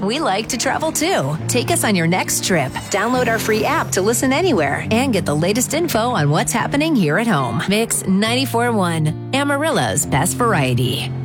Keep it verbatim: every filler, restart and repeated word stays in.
We like to travel too. Take us on your next trip. Download our free app to listen anywhere and get the latest info on what's happening here at home. Mix ninety-four point one, Amarillo's best variety.